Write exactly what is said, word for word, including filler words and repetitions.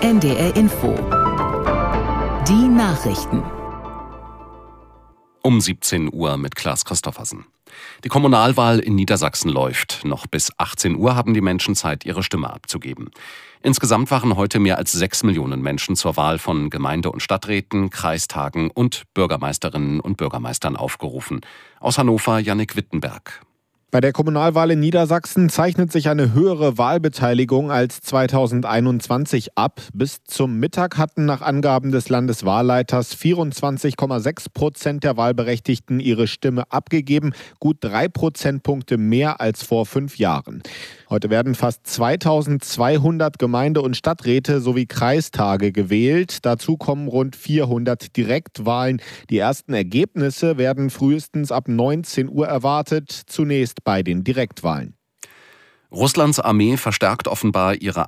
N D R Info. Die Nachrichten. Um siebzehn Uhr mit Klaas Christoffersen. Die Kommunalwahl in Niedersachsen läuft. Noch bis achtzehn Uhr haben die Menschen Zeit, ihre Stimme abzugeben. Insgesamt waren heute mehr als sechs Millionen Menschen zur Wahl von Gemeinde- und Stadträten, Kreistagen und Bürgermeisterinnen und Bürgermeistern aufgerufen. Aus Hannover Jannik Wittenberg. Bei der Kommunalwahl in Niedersachsen zeichnet sich eine höhere Wahlbeteiligung als zweitausendeinundzwanzig ab. Bis zum Mittag hatten nach Angaben des Landeswahlleiters vierundzwanzig Komma sechs Prozent der Wahlberechtigten ihre Stimme abgegeben, gut drei Prozentpunkte mehr als vor fünf Jahren. Heute werden fast zweitausendzweihundert Gemeinde- und Stadträte sowie Kreistage gewählt. Dazu kommen rund vierhundert Direktwahlen. Die ersten Ergebnisse werden frühestens ab neunzehn Uhr erwartet. Zunächst bei den Direktwahlen. Russlands Armee verstärkt offenbar ihre